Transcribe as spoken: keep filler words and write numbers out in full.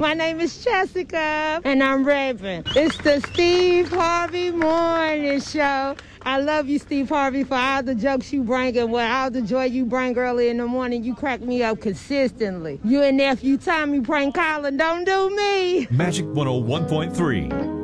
My name is Jessica, and I'm rapping. It's the Steve Harvey Morning Show. I love you, Steve Harvey, for all the jokes you bring and what all the joy you bring early in the morning. You crack me up consistently. You and nephew Tommy prank calling, don't do me. Magic one oh one point three.